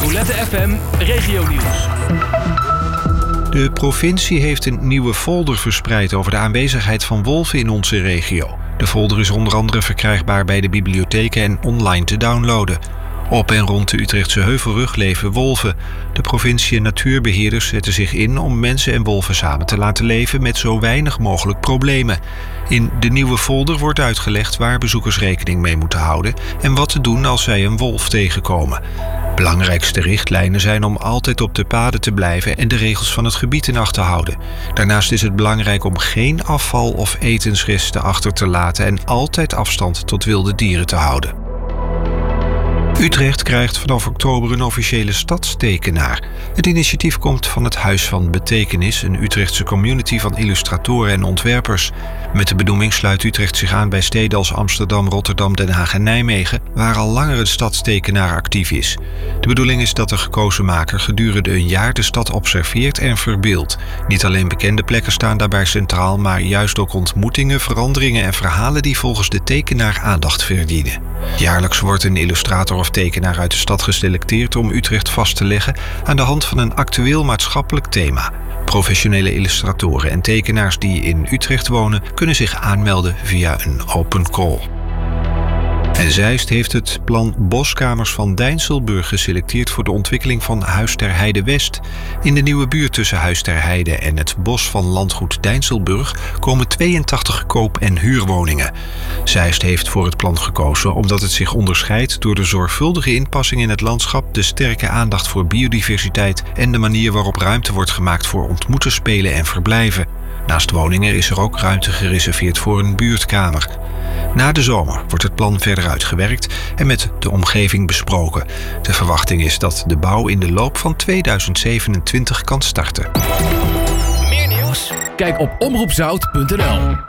Roulette FM Regionieuws. De provincie heeft een nieuwe folder verspreid over de aanwezigheid van wolven in onze regio. De folder is onder andere verkrijgbaar bij de bibliotheken en online te downloaden. Op en rond de Utrechtse Heuvelrug leven wolven. De provincie en natuurbeheerders zetten zich in om mensen en wolven samen te laten leven met zo weinig mogelijk problemen. In de nieuwe folder wordt uitgelegd waar bezoekers rekening mee moeten houden en wat te doen als zij een wolf tegenkomen. Belangrijkste richtlijnen zijn om altijd op de paden te blijven en de regels van het gebied in acht te houden. Daarnaast is het belangrijk om geen afval of etensresten achter te laten en altijd afstand tot wilde dieren te houden. Utrecht krijgt vanaf oktober een officiële stadstekenaar. Het initiatief komt van het Huis van Betekenis, een Utrechtse community van illustratoren en ontwerpers. Met de benoeming sluit Utrecht zich aan bij steden als Amsterdam, Rotterdam, Den Haag en Nijmegen, waar al langer een stadstekenaar actief is. De bedoeling is dat de gekozen maker gedurende een jaar de stad observeert en verbeeldt. Niet alleen bekende plekken staan daarbij centraal, maar juist ook ontmoetingen, veranderingen en verhalen die volgens de tekenaar aandacht verdienen. Jaarlijks wordt een illustrator of tekenaar uit de stad geselecteerd om Utrecht vast te leggen aan de hand van een actueel maatschappelijk thema. Professionele illustratoren en tekenaars die in Utrecht wonen kunnen zich aanmelden via een open call. En Zeist heeft het plan Boskamers van Dijnselburg geselecteerd voor de ontwikkeling van Huis ter Heide West. In de nieuwe buurt tussen Huis ter Heide en het bos van landgoed Dijnselburg komen 82 koop- en huurwoningen. Zeist heeft voor het plan gekozen omdat het zich onderscheidt door de zorgvuldige inpassing in het landschap, de sterke aandacht voor biodiversiteit en de manier waarop ruimte wordt gemaakt voor ontmoeten, spelen en verblijven. Naast woningen is er ook ruimte gereserveerd voor een buurtkamer. Na de zomer wordt het plan verder uitgewerkt en met de omgeving besproken. De verwachting is dat de bouw in de loop van 2027 kan starten. Meer nieuws? Kijk op omroepzout.nl.